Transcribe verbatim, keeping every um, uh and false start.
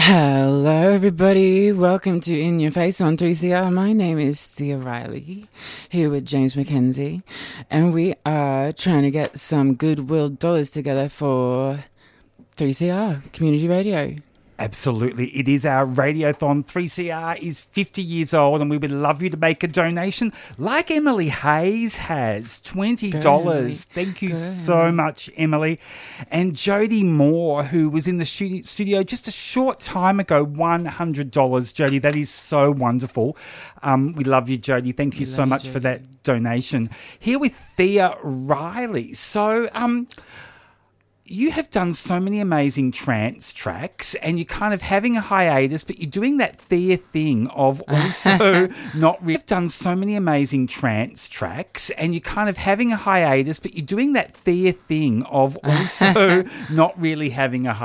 Hello, everybody. Welcome to In Your Face on three C R. My name is Thea Riley, here with James McKenzie, and we are trying to get some goodwill dollars together for three C R, Community Radio. Absolutely. It is our Radiothon. three C R is fifty years old and we would love you to make a donation like Emily Hayes has, twenty dollars. Good. Thank you Good. so much, Emily. And Jodie Moore, who was in the studio just a short time ago, one hundred dollars. Jodie, that is so wonderful. Um, we love you, Jodie. Thank you We so love you, much for Jodie. that donation. Here with Thea Riley. So, um... you have done so many amazing trance tracks and you're kind of having a hiatus, but you're doing that Thea thing of also not really... You've done so many amazing trance tracks and you're kind of having a hiatus, but you're doing that Thea thing of also not really having a